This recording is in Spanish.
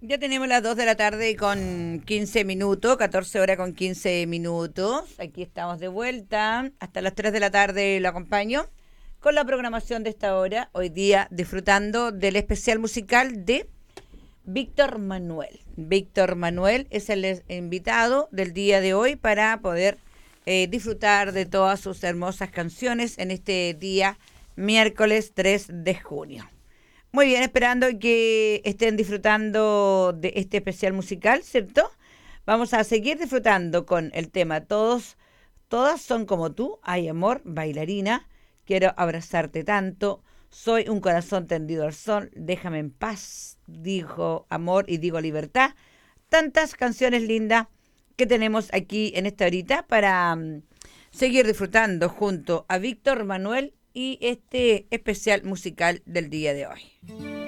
Ya tenemos las 2 de la tarde con 15 minutos, 14 horas con 15 minutos. Aquí estamos de vuelta. Hasta las 3 de la tarde lo acompaño con la programación de esta hora. Hoy día disfrutando del especial musical de Víctor Manuel. Víctor Manuel es el invitado del día de hoy para poder disfrutar de todas sus hermosas canciones en este día miércoles 3 de junio. Muy bien, esperando que estén disfrutando de este especial musical, ¿cierto? Vamos a seguir disfrutando con el tema Todas son como tú, hay amor, bailarina, quiero abrazarte tanto, soy un corazón tendido al sol, déjame en paz, dijo amor y digo libertad. Tantas canciones lindas que tenemos aquí en esta horita para seguir disfrutando junto a Víctor Manuel y este especial musical del día de hoy.